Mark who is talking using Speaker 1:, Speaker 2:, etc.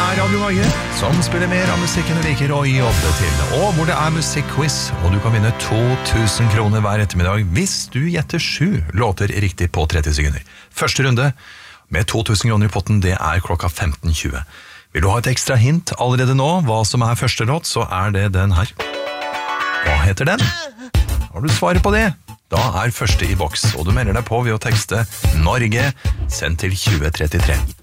Speaker 1: er Radio Norge, som spiller mer av musikken du liker å jobbe til, og hvor det er musikkquiz, og du kan vinne 2000 kroner hver ettermiddag hvis du gjetter 7 låter riktig på 30 sekunder. Første runde med 2000 kroner i potten, det er klokka 15:20. Vil du ha et ekstra hint allerede nå, hva som er første låt, så er det den her. Hva heter den? Har du svaret på det? Da er første i boks, og du melder deg på ved å tekste Norge, send til 2033.